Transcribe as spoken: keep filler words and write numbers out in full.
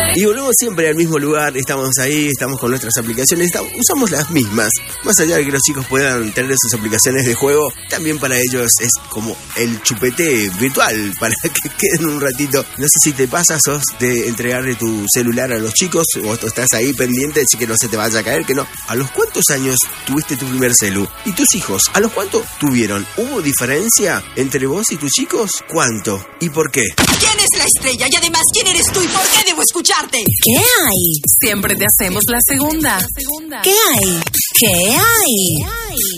Y volvemos siempre al mismo lugar, estamos ahí, estamos con nuestras aplicaciones, estamos, usamos las mismas. Más allá de que los chicos puedan tener sus aplicaciones de juego, también para ellos es como el chupete virtual, para que queden un ratito. No sé si te pasa, sos de entregarle tu celular a los chicos, o estás ahí pendiente de que no se te vaya a caer, que no. ¿A los cuántos años tuviste tu primer celu? ¿Y tus hijos? ¿A los cuántos tuvieron? ¿Hubo diferencia entre vos y tus chicos? ¿Cuánto? ¿Y por qué? ¿Quién es la estrella? Y además, ¿quién eres tú y por qué debo escucharte? ¿Qué hay? Siempre te hacemos la segunda. ¿Qué hay? ¿Qué hay?